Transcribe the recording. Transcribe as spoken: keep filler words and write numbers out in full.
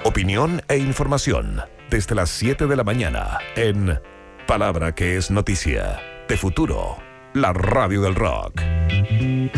Opinión e información desde las siete de la mañana en Palabra que es Noticia. De Futuro, la radio del rock.